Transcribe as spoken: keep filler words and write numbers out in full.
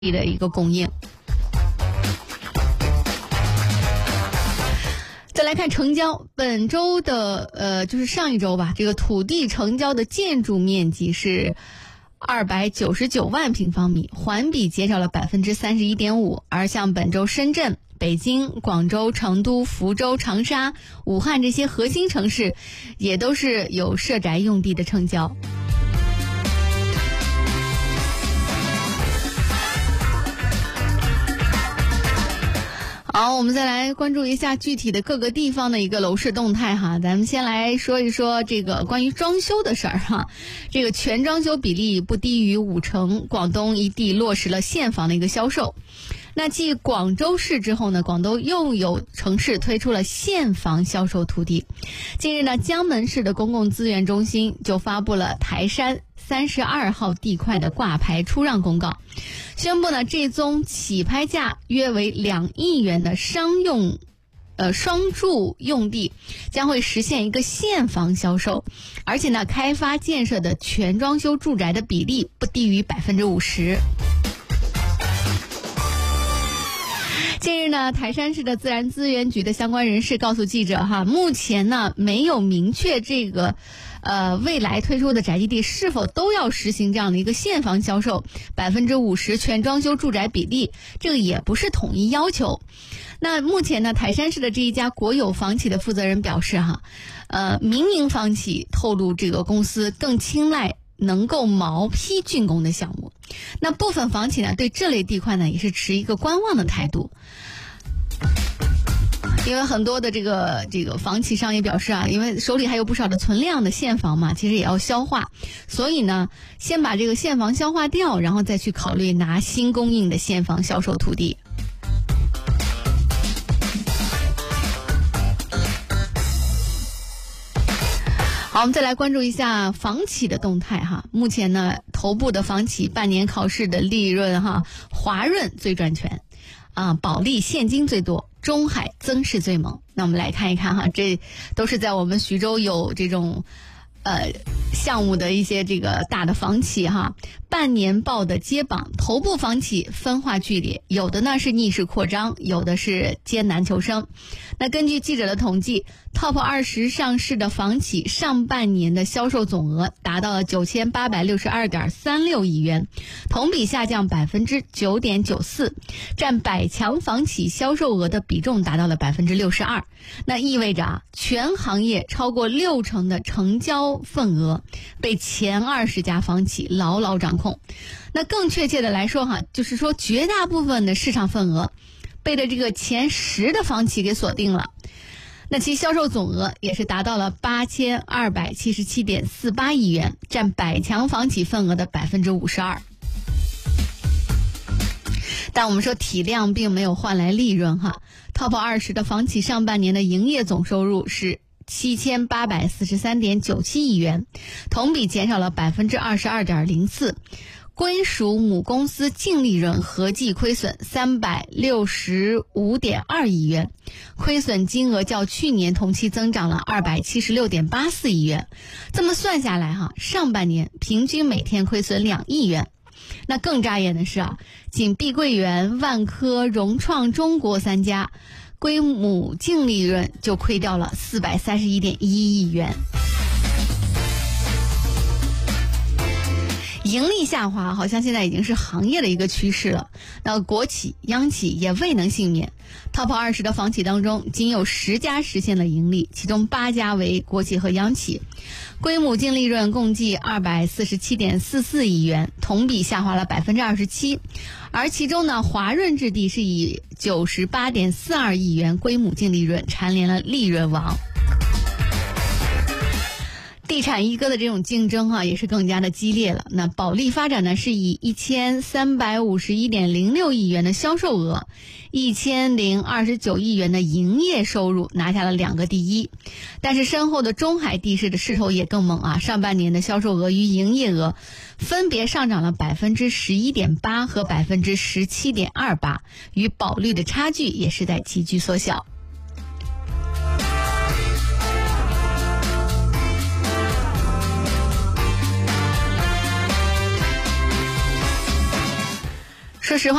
的一个供应。再来看成交，本周的呃，就是上一周吧，这个土地成交的建筑面积是二百九十九万平方米，环比减少了百分之三十一点五。而像本周深圳、北京、广州、成都、福州、长沙、武汉这些核心城市，也都是有社宅用地的成交。好，我们再来关注一下具体的各个地方的一个楼市动态哈。咱们先来说一说这个关于装修的事儿哈。这个全装修比例不低于五成，广东一地落实了现房的一个销售。那继广州市之后呢，广东又有城市推出了现房销售土地。近日呢，江门市的公共资源中心就发布了台山三十二号地块的挂牌出让公告，宣布呢，这宗起拍价约为两亿元的商用呃双住用地将会实现一个现房销售，而且呢，开发建设的全装修住宅的比例不低于百分之五十。近日呢，台山市的自然资源局的相关人士告诉记者哈，目前呢没有明确这个呃未来推出的宅基地是否都要实行这样的一个现房销售，百分之五十全装修住宅比例，这个也不是统一要求。那目前呢，台山市的这一家国有房企的负责人表示哈，呃，民营房企透露这个公司更青睐能够毛坯竣工的项目。那部分房企呢，对这类地块呢也是持一个观望的态度。因为很多的这个这个房企商也表示啊，因为手里还有不少的存量的现房嘛，其实也要消化，所以呢，先把这个现房消化掉，然后再去考虑拿新供应的现房销售土地。好，我们再来关注一下房企的动态哈。目前呢，头部的房企半年考试的利润哈，华润最赚钱，啊，保利现金最多，中海增势最猛。那我们来看一看哈，这都是在我们徐州有这种呃项目的一些这个大的房企哈。半年报的揭榜，头部房企分化剧烈，有的呢是逆势扩张，有的是艰难求生。那根据记者的统计， Top 二十上市的房企上半年的销售总额达到了九千八百六十二点三六亿元，同比下降百分之九点九四，占百强房企销售额的比重达到了百分之六十二。那意味着啊，全行业超过六成的成交份额被前二十家房企牢牢掌控。那更确切的来说哈，就是说绝大部分的市场份额被的这个前十的房企给锁定了。那其销售总额也是达到了八千二百七十七点四八亿元，占百强房企份额的百分之五十二。但我们说体量并没有换来利润哈。Top 二十的房企上半年的营业总收入是七千八百四十三点九七亿元，同比减少了百分之二十二点零四。归属母公司净利润合计亏损三百六十五点二亿元，亏损金额较去年同期增长了二百七十六点八四亿元。这么算下来哈，上半年平均每天亏损两亿元。那更扎眼的是啊，仅碧桂园、万科、融创中国三家归母净利润就亏掉了四百三十一点一亿元。盈利下滑好像现在已经是行业的一个趋势了。那国企、央企也未能幸免。Top 二十的房企当中，仅有十家实现了盈利，其中八家为国企和央企，归母净利润共计二百四十七点四四亿元，同比下滑了百分之二十七。而其中呢，华润置地是以九十八点四二亿元归母净利润蝉联了利润王。地产一哥的这种竞争啊，也是更加的激烈了。那保利发展呢，是以一千三百五十一点零六亿元的销售额，一千零二十九亿元的营业收入，拿下了两个第一。但是身后的中海地势的势头也更猛啊，上半年的销售额与营业额分别上涨了百分之十一点八和百分之十七点二八，与保利的差距也是在急剧缩小。 说实话。